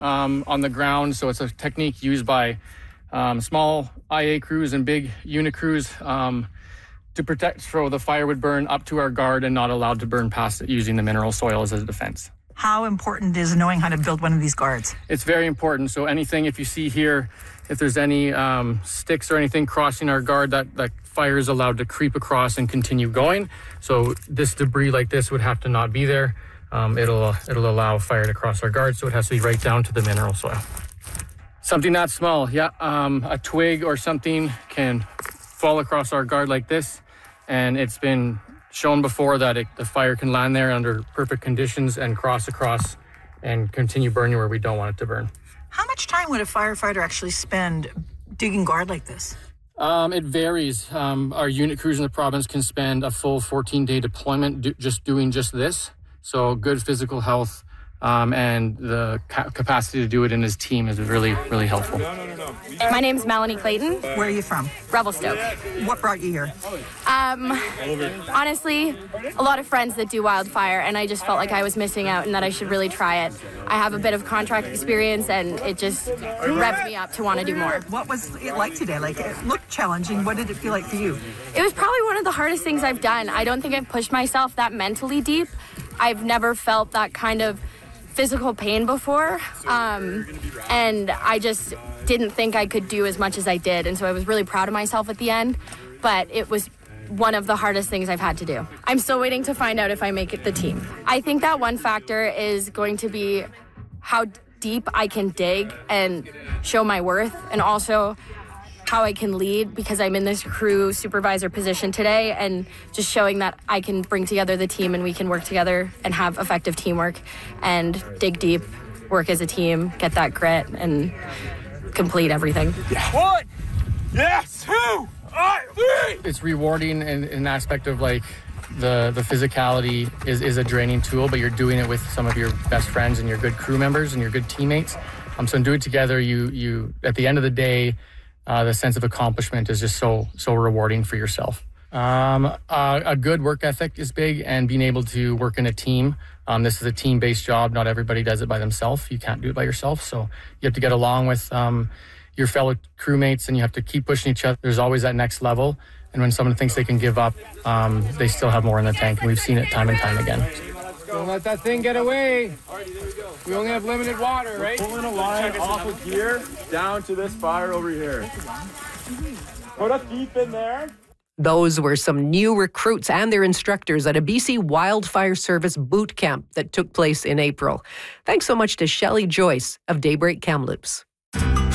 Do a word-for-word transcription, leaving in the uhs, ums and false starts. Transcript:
um, on the ground. So it's a technique used by um, small I A crews and big unit crews um, to protect so the fire would burn up to our guard and not allowed to burn past it, using the mineral soil as a defense. How important is knowing how to build one of these guards? It's very important. So anything, if you see here, if there's any um, sticks or anything crossing our guard, that, that fire is allowed to creep across and continue going. So this debris like this would have to not be there. Um, it'll, it'll allow fire to cross our guard, so it has to be right down to the mineral soil. Something that small, yeah, um, a twig or something can fall across our guard like this, and it's been shown before that it, the fire can land there under perfect conditions and cross across and continue burning where we don't want it to burn. How much time would a firefighter actually spend digging guard like this? Um, it varies. Um, our unit crews in the province can spend a full fourteen-day deployment do, just doing just this. So good physical health um, and the ca- capacity to do it in his team is really, really helpful. My name's Melanie Clayton. Where are you from? Revelstoke. What brought you here? Um, honestly, a lot of friends that do wildfire, and I just felt like I was missing out and that I should really try it. I have a bit of contract experience, and it just revved me up to want to do more. What was it like today? Like, it looked challenging. What did it feel like for you? It was probably one of the hardest things I've done. I don't think I've pushed myself that mentally deep. I've never felt that kind of physical pain before, um, and I just didn't think I could do as much as I did, and so I was really proud of myself at the end, but it was one of the hardest things I've had to do. I'm still waiting to find out if I make it the team. I think that one factor is going to be how deep I can dig and show my worth, and also how I can lead, because I'm in this crew supervisor position today, and just showing that I can bring together the team and we can work together and have effective teamwork and dig deep, work as a team, get that grit, and complete everything. Yeah. One, yes, two, three. It's rewarding in, in an aspect of like the, the physicality is, is a draining tool, but you're doing it with some of your best friends and your good crew members and your good teammates. Um, so in doing it together, you, you at the end of the day, Uh, the sense of accomplishment is just so so rewarding for yourself. Um, uh, a good work ethic is big, and being able to work in a team. Um, this is a team-based job. Not everybody does it by themselves. You can't do it by yourself. So you have to get along with um, your fellow crewmates, and you have to keep pushing each other. There's always that next level. And when someone thinks they can give up, um, they still have more in the tank. And we've seen it time and time again. Don't let that thing get away. We only have limited water, right? We're pulling a line off of here down to this fire over here. Put us deep in there. Those were some new recruits and their instructors at a B C Wildfire Service boot camp that took place in April. Thanks so much to Shelley Joyce of Daybreak Kamloops.